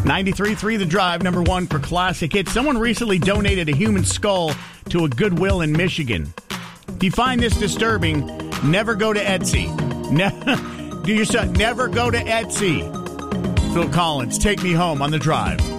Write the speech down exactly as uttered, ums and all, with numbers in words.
ninety-three point three The Drive, number one for classic hits. Someone recently donated a human skull to a Goodwill in Michigan. If you find this disturbing, never go to Etsy. Ne- Do yourself, never go to Etsy. Phil Collins, Take Me Home on The Drive.